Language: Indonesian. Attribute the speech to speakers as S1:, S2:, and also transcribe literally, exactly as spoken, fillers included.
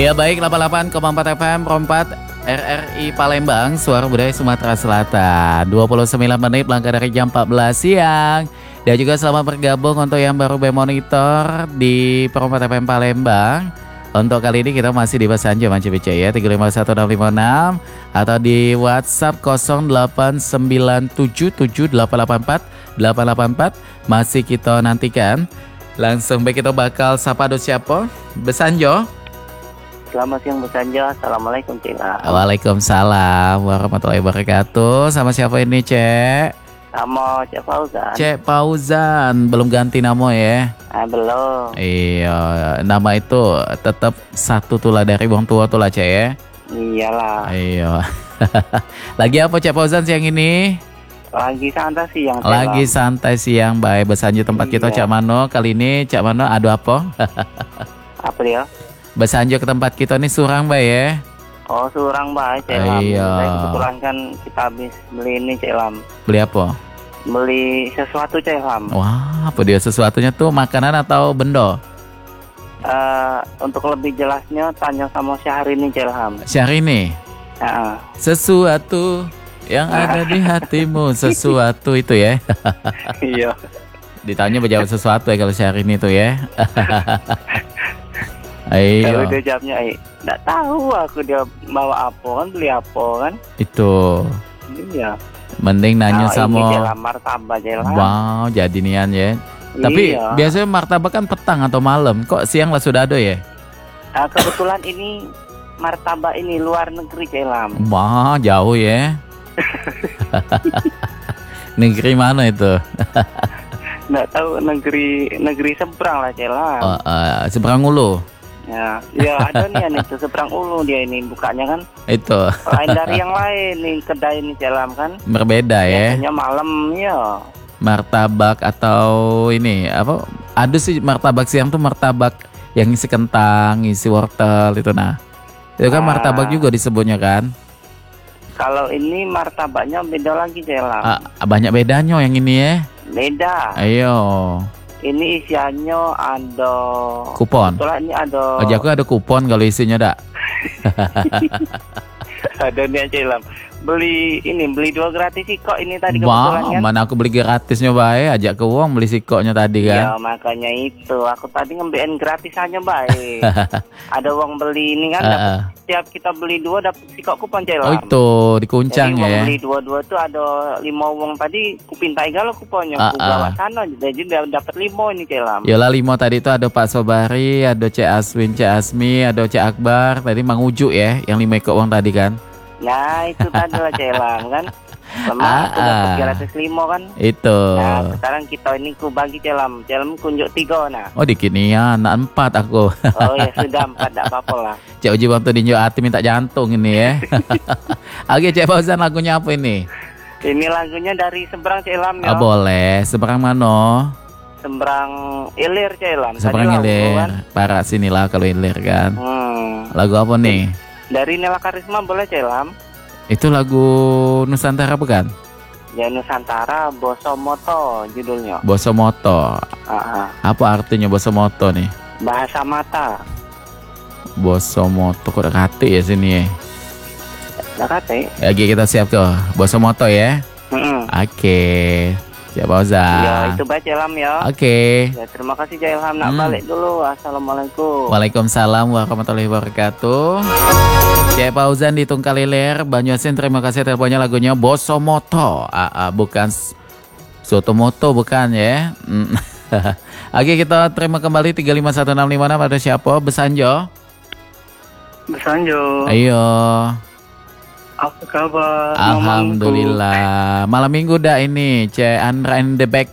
S1: Iya baik, delapan puluh delapan koma empat F M Rompat R R I Palembang, Suara Budaya Sumatera Selatan. Dua puluh sembilan menit langkah dari jam empat belas siang. Dan juga selamat bergabung untuk yang baru bermonitor di Rompat F M Palembang. Untuk kali ini kita masih di Basanjo Manci B C ya, tiga lima satu enam lima enam, atau di WhatsApp nol delapan sembilan tujuh tujuh delapan delapan empat delapan delapan empat. Masih kita nantikan. Langsung baik kita bakal sapa do siapa? Basanjo.
S2: Selamat siang Basanjo. Assalamualaikum Cila.
S1: Waalaikumsalam warahmatullahi wabarakatuh. Sama siapa ini Cek?
S2: Sama Cek Fauzan.
S1: Cek Fauzan. Belum ganti nama ya?
S2: Ah, belum.
S1: Iya, nama itu tetap satu tuh lah dari wong tua tuh lah Cek ya?
S2: Iyalah.
S1: Iya. Lagi apa Cek Fauzan siang ini?
S2: Lagi santai siang.
S1: Lagi santai siang. Baik, Basanjo tempat
S2: iya.
S1: kita Cak Mano. Kali ini Cak Mano adu apa?
S2: Apa dia?
S1: Basanjo ke tempat kita nih surang Bay ya?
S2: Oh, surang Bay Celam.
S1: Iya.
S2: Saya kebetulan kan kita habis beli ini Celam.
S1: Beli apa?
S2: Beli sesuatu Celam.
S1: Wah, apa dia sesuatunya tuh, makanan atau benda?
S2: Uh, untuk lebih jelasnya tanya sama Syahrini Celam.
S1: Syahrini?
S2: Uh.
S1: Sesuatu yang ada di hatimu, sesuatu itu ya?
S2: Iya.
S1: Ditanya berjawab sesuatu ya kalau Syahrini itu ya? Ayo.
S2: Kalau dia jawabnya, eh, nggak tahu aku dia bawa apa kan, beli apa kan?
S1: Itu.
S2: Iya.
S1: Mending nanya
S2: Nah,
S1: sama.
S2: ini Celam martabak Celam.
S1: Wow, jadi nian ya. Tapi
S2: iya.
S1: biasanya martabak kan petang atau malam. Kok siang lah sudah ada ya?
S2: Nah, kebetulan ini martabak ini luar negeri Celam.
S1: Wah, jauh ya. Negeri mana itu?
S2: Nggak tahu, negeri negeri seberang lah Celam.
S1: Oh, uh, seberang Ulu.
S2: Ya, ya ada nih yang itu seberang Ulu dia ini bukanya kan.
S1: Itu.
S2: Lain dari yang lain nih kedai ini Celam kan.
S1: Berbeda ya.
S2: Biasanya malam ya.
S1: Martabak atau ini apa? Ada sih martabak siang tuh martabak yang isi kentang, isi wortel itu nah. Itu kan
S2: Ah.
S1: martabak juga disebutnya kan.
S2: Kalau ini martabaknya beda lagi Celam.
S1: Ah, banyak bedanya yang ini ya.
S2: Beda.
S1: Ayo.
S2: Ini isiannya ada
S1: Kupon.
S2: kebetulan ini ada.
S1: Oh, aku ada kupon kalau isinya dak.
S2: Ada nih Celam. Beli ini beli dua gratis sih kok ini tadi
S1: Wah,
S2: kebetulan kan.
S1: mana aku beli gratisnya baik, ajak ke uang beli sikoknya tadi
S2: Ya
S1: kan.
S2: makanya itu aku tadi ngambilin gratis aja baik. Ada uang beli ini kan,
S1: Uh,
S2: dapet,
S1: uh.
S2: setiap kita beli dua dapat sikok kupon Celam.
S1: Oh itu dikuncang
S2: Jadi uang
S1: ya.
S2: beli dua-dua tuh ada lima uang tadi kupintai galau kuponnya.
S1: Uh,
S2: Aku
S1: uh.
S2: bawa sana jadi dapat lima ini Celam.
S1: Yola limo tadi itu ada Pak Sobari, ada Cek Aswin, Cek Asmi, ada Cek Akbar, tadi Mang Uju ya, yang lima ikut uang tadi kan.
S2: Nah itu tadi lah Celam kan. Lama
S1: Ah,
S2: aku dapat
S1: ah.
S2: gratis lima kan.
S1: Itu.
S2: Nah sekarang kita ini ku bagi Celam. Celam kunjuk tiga nah.
S1: Oh dikit nih ya, anak empat aku.
S2: Oh ya sudah empat, tidak apa-apa lah.
S1: Cek Uji waktu dinjo hati minta jantung ini ya. Oke Cek Fauzan, lagunya apa ini?
S2: Ini lagunya dari seberang Celam
S1: Ah,
S2: ya.
S1: boleh, seberang mana?
S2: Seberang Ilir Celam.
S1: Seberang
S2: Tadi lagu
S1: Ilir,
S2: kan.
S1: parah sinilah kalau Ilir kan.
S2: Hmm.
S1: Lagu apa nih?
S2: Dari Nela Karisma boleh Celam.
S1: Itu lagu Nusantara bukan?
S2: Ya Nusantara Bosomoto judulnya.
S1: Bosomoto.
S2: Ah, ah.
S1: Apa artinya Bosomoto nih?
S2: Bahasa mata.
S1: Bosomoto kok kate ya sini ya.
S2: Dah kate.
S1: Oke kita siap tuh Bosomoto ya.
S2: Hmm.
S1: Oke. Siap Fauzan.
S2: Ya itu baca Celam ya.
S1: Oke.
S2: Ya terima kasih Jaya Ilham. Nak
S1: Hmm.
S2: balik dulu. Assalamualaikum.
S1: Waalaikumsalam warahmatullahi wabarakatuh. Cek Fauzan di Tungkaliler Banyuasin, terima kasih teleponnya, lagunya Bosomoto. Ah, ah, bukan Sotomoto bukan ya. Mm. Oke kita terima kembali tiga lima satu enam lima enam. Ada siapa? Basanjo.
S2: Basanjo.
S1: Ayo.
S2: Apa kabar?
S1: Alhamdulillah. Malam minggu dah ini Cek Andra and the Back